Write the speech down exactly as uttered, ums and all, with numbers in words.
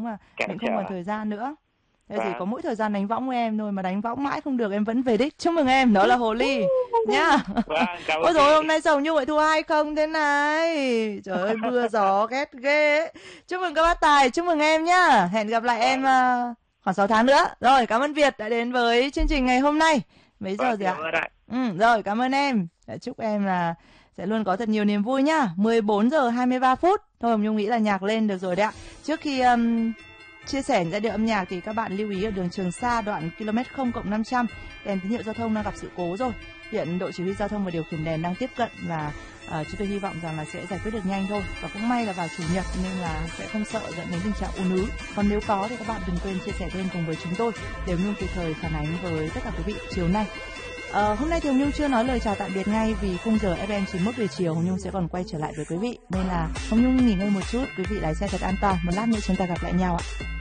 mà cản mình không trở. còn thời gian nữa. Thế chỉ Vâng. có mỗi thời gian đánh võng với em thôi, mà đánh võng mãi không được em vẫn về đích. Chúc mừng em, đó là Hồ Ly nhá. Vâng, cảm Ôi ơn rồi chị. hôm nay Sầu Nhung lại thua hai không thế này. Trời ơi mưa gió ghét ghê ấy. Chúc mừng các bác tài, chúc mừng em nhá. Hẹn gặp lại em Vâng, uh, khoảng sáu tháng nữa. Rồi cảm ơn Việt đã đến với chương trình ngày hôm nay. Mấy vâng, giờ chị rồi ạ? cảm ơn ạ. Ừ, rồi cảm ơn em. Để chúc em là sẽ luôn có thật nhiều niềm vui nhá. mười bốn giờ hai mươi ba phút. Thôi Hồng Nhung nghĩ là nhạc lên được rồi đấy ạ. Trước khi um, chia sẻ giai điệu âm nhạc thì các bạn lưu ý ở đường Trường Sa đoạn km không cộng năm trăm đèn tín hiệu giao thông đang gặp sự cố rồi. Hiện đội chỉ huy giao thông và điều khiển đèn đang tiếp cận và uh, chúng tôi hy vọng rằng là sẽ giải quyết được nhanh thôi. Và cũng may là vào chủ nhật nên là sẽ không sợ dẫn đến tình trạng ùn ứ. Còn nếu có thì các bạn đừng quên chia sẻ thêm cùng với chúng tôi để Hồng Nhung kịp thời phản ánh với tất cả quý vị chiều nay. Ờ, hôm nay thì Hồng Nhung chưa nói lời chào tạm biệt ngay vì khung giờ ép em chín mươi mốt giờ chiều Hồng Nhung sẽ còn quay trở lại với quý vị, nên là Hồng Nhung nghỉ ngơi một chút, quý vị lái xe thật an toàn. Một lát nữa chúng ta gặp lại nhau ạ.